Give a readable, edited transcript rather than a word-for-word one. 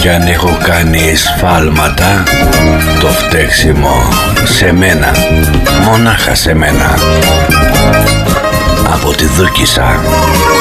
Κι αν έχω κάνει σφάλματα, το φταίξιμο σε μένα, μονάχα σε μένα. Από τη Δούκισσα.